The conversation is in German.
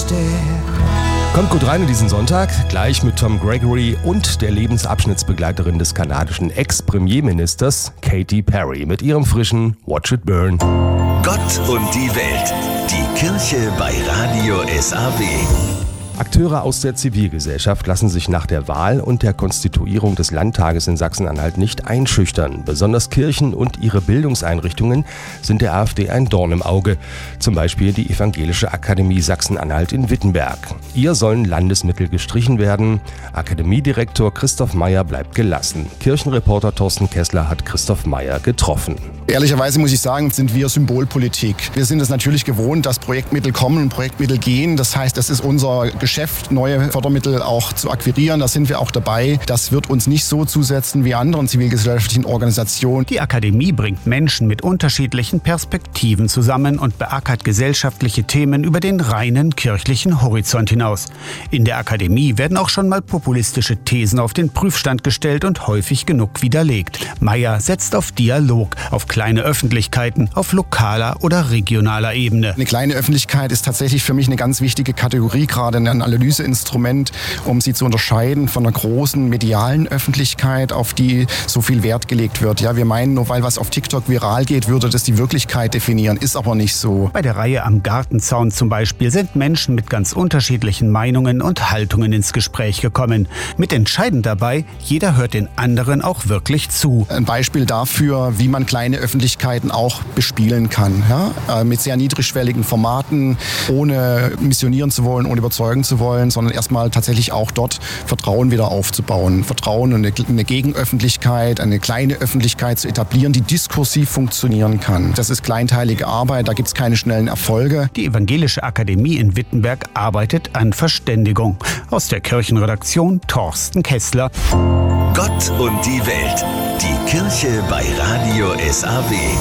Kommt gut rein in diesen Sonntag, gleich mit Tom Gregory und der Lebensabschnittsbegleiterin des kanadischen Ex-Premierministers Katy Perry mit ihrem frischen Watch It Burn. Gott und die Welt, die Kirche bei Radio SAW. Akteure aus der Zivilgesellschaft lassen sich nach der Wahl und der Konstituierung des Landtages in Sachsen-Anhalt nicht einschüchtern. Besonders Kirchen und ihre Bildungseinrichtungen sind der AfD ein Dorn im Auge. Zum Beispiel die Evangelische Akademie Sachsen-Anhalt in Wittenberg. Ihr sollen Landesmittel gestrichen werden. Akademiedirektor Christoph Meyer bleibt gelassen. Kirchenreporter Thorsten Kessler hat Christoph Meyer getroffen. Ehrlicherweise muss ich sagen, sind wir Symbolpolitik. Wir sind es natürlich gewohnt, dass Projektmittel kommen und Projektmittel gehen. Das heißt, das ist unser Geschäft, neue Fördermittel auch zu akquirieren. Da sind wir auch dabei. Das wird uns nicht so zusetzen wie anderen zivilgesellschaftlichen Organisationen. Die Akademie bringt Menschen mit unterschiedlichen Perspektiven zusammen und beackert gesellschaftliche Themen über den reinen kirchlichen Horizont hinaus. In der Akademie werden auch schon mal populistische Thesen auf den Prüfstand gestellt und häufig genug widerlegt. Meyer setzt auf Dialog, auf kleine Öffentlichkeiten, auf lokaler oder regionaler Ebene. Eine kleine Öffentlichkeit ist tatsächlich für mich eine ganz wichtige Kategorie, gerade ein Analyseinstrument, um sie zu unterscheiden von einer großen medialen Öffentlichkeit, auf die so viel Wert gelegt wird. Ja, wir meinen, nur weil was auf TikTok viral geht, würde das die Wirklichkeit definieren. Ist aber nicht so. Bei der Reihe am Gartenzaun zum Beispiel sind Menschen mit ganz unterschiedlichen Meinungen und Haltungen ins Gespräch gekommen. Mit entscheidend dabei, jeder hört den anderen auch wirklich zu. Ein Beispiel dafür, wie man kleine Öffentlichkeiten auch bespielen kann. Ja? Mit sehr niedrigschwelligen Formaten, ohne missionieren zu wollen, ohne überzeugen zu wollen, sondern erstmal tatsächlich auch dort Vertrauen wieder aufzubauen. Vertrauen und eine Gegenöffentlichkeit, eine kleine Öffentlichkeit zu etablieren, die diskursiv funktionieren kann. Das ist kleinteilige Arbeit, da gibt es keine schnellen Erfolge. Die Evangelische Akademie in Wittenberg arbeitet an Verständigung. Aus der Kirchenredaktion Thorsten Kessler. Gott und die Welt, die Kirche bei Radio SAW.